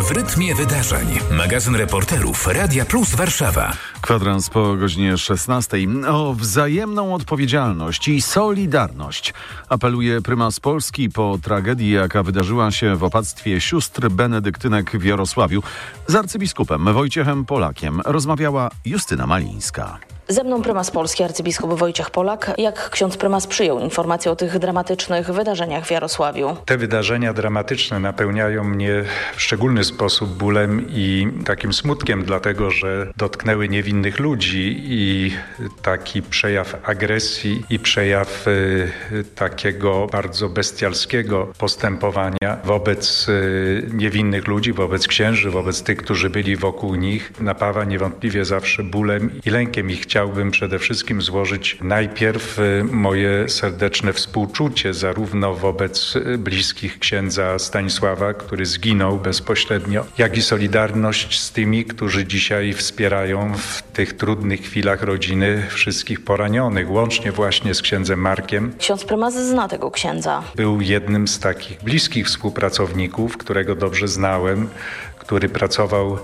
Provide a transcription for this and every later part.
W rytmie wydarzeń. Magazyn reporterów Radia Plus Warszawa. Kwadrans po godzinie 16. O wzajemną odpowiedzialność i solidarność apeluje prymas Polski po tragedii, jaka wydarzyła się w opactwie sióstr benedyktynek w Jarosławiu. Z arcybiskupem Wojciechem Polakiem rozmawiała Justyna Malińska. Ze mną prymas Polski, arcybiskup Wojciech Polak. Jak ksiądz prymas przyjął informację o tych dramatycznych wydarzeniach w Jarosławiu? Te wydarzenia dramatyczne napełniają mnie w szczególny sposób bólem i takim smutkiem, dlatego że dotknęły niewinnych ludzi i taki przejaw agresji i przejaw takiego bardzo bestialskiego postępowania wobec niewinnych ludzi, wobec księży, wobec tych, którzy byli wokół nich, napawa niewątpliwie zawsze bólem i lękiem. I chciałbym przede wszystkim złożyć najpierw moje serdeczne współczucie zarówno wobec bliskich księdza Stanisława, który zginął bezpośrednio, jak i solidarność z tymi, którzy dzisiaj wspierają w tych trudnych chwilach rodziny wszystkich poranionych, łącznie właśnie z księdzem Markiem. Ksiądz prymas zna tego księdza. Był jednym z takich bliskich współpracowników, którego dobrze znałem, który pracował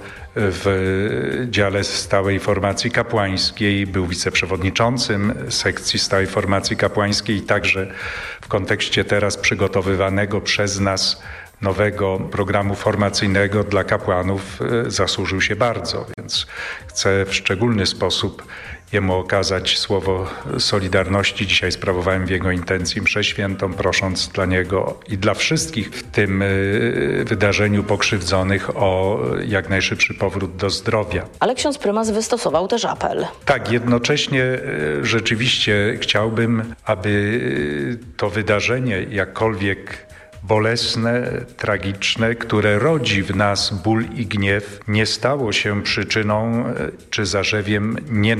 w dziale stałej formacji kapłańskiej, był wiceprzewodniczącym sekcji stałej formacji kapłańskiej i także w kontekście teraz przygotowywanego przez nas nowego programu formacyjnego dla kapłanów zasłużył się bardzo, więc chcę w szczególny sposób jemu okazać słowo solidarności. Dzisiaj sprawowałem w jego intencji mszę świętą, prosząc dla niego i dla wszystkich w tym wydarzeniu pokrzywdzonych o jak najszybszy powrót do zdrowia. Ale ksiądz prymas wystosował też apel. Tak, jednocześnie rzeczywiście chciałbym, aby to wydarzenie jakkolwiek bolesne, tragiczne, które rodzi w nas ból i gniew, nie stało się przyczyną czy zarzewiem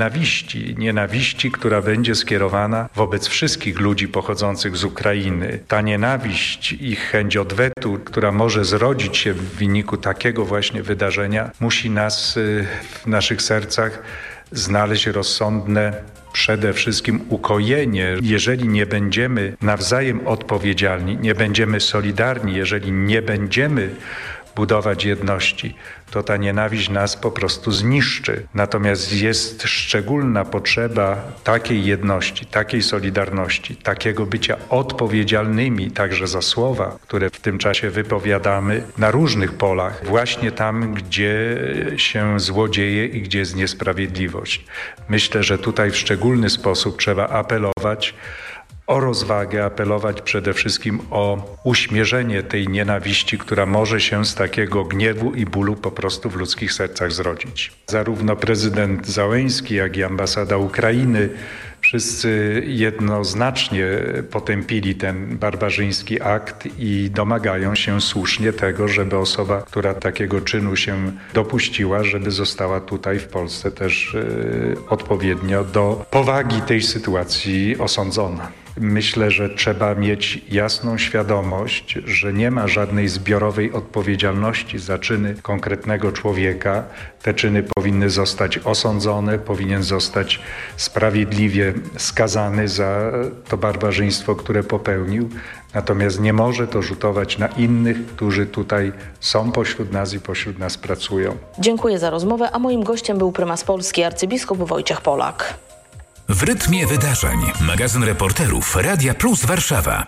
nienawiści, która będzie skierowana wobec wszystkich ludzi pochodzących z Ukrainy. Ta nienawiść i chęć odwetu, która może zrodzić się w wyniku takiego właśnie wydarzenia, musi nas w naszych sercach znaleźć rozsądne przede wszystkim ukojenie. Jeżeli nie będziemy nawzajem odpowiedzialni, nie będziemy solidarni, jeżeli nie będziemy budować jedności, to ta nienawiść nas po prostu zniszczy. Natomiast jest szczególna potrzeba takiej jedności, takiej solidarności, takiego bycia odpowiedzialnymi także za słowa, które w tym czasie wypowiadamy na różnych polach, właśnie tam, gdzie się zło dzieje i gdzie jest niesprawiedliwość. Myślę, że tutaj w szczególny sposób trzeba apelować o rozwagę, apelować przede wszystkim o uśmierzenie tej nienawiści, która może się z takiego gniewu i bólu po prostu w ludzkich sercach zrodzić. Zarówno prezydent Załęski, jak i ambasada Ukrainy, wszyscy jednoznacznie potępili ten barbarzyński akt i domagają się słusznie tego, żeby osoba, która takiego czynu się dopuściła, żeby została tutaj w Polsce też odpowiednio do powagi tej sytuacji osądzona. Myślę, że trzeba mieć jasną świadomość, że nie ma żadnej zbiorowej odpowiedzialności za czyny konkretnego człowieka. Te czyny powinny zostać osądzone, powinien zostać sprawiedliwie skazany za to barbarzyństwo, które popełnił. Natomiast nie może to rzutować na innych, którzy tutaj są pośród nas i pośród nas pracują. Dziękuję za rozmowę, a moim gościem był prymas Polski, arcybiskup Wojciech Polak. W rytmie wydarzeń. Magazyn reporterów Radia Plus Warszawa.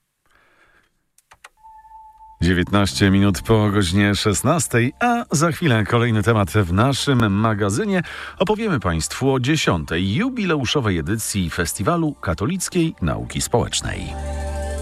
19 minut po godzinie 16, a za chwilę kolejny temat w naszym magazynie. Opowiemy Państwu o 10. jubileuszowej edycji Festiwalu Katolickiej Nauki Społecznej.